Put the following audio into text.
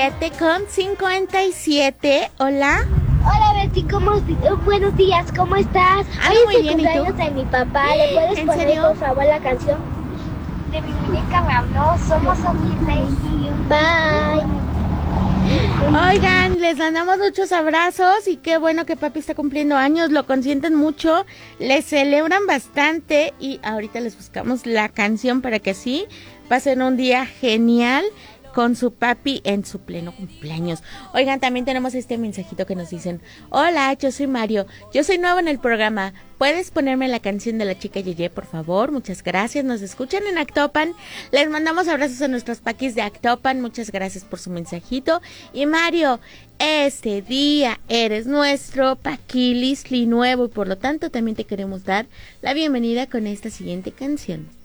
7:57. Hola. Hola Betty, buenos días, ¿cómo estás? Ando Hoy muy es el bien, ¿y tú? cumpleaños de mi papá. ¿Le puedes ¿En poner serio? por favor la canción? De mi muñeca me habló, somos Bye. Oigan, les mandamos muchos abrazos y qué bueno que papi está cumpliendo años, lo consienten mucho, le celebran bastante y ahorita les buscamos la canción para que así pasen un día genial con su papi en su pleno cumpleaños. Oigan, también tenemos este mensajito que nos dicen: hola, yo soy Mario, yo soy nuevo en el programa, ¿puedes ponerme la canción de la chica Yeye, por favor? Muchas gracias, nos escuchan en Actopan, les mandamos abrazos a nuestros paquis de Actopan, muchas gracias por su mensajito. Y Mario, este día eres nuestro paquilisli nuevo y por lo tanto también te queremos dar la bienvenida con esta siguiente canción.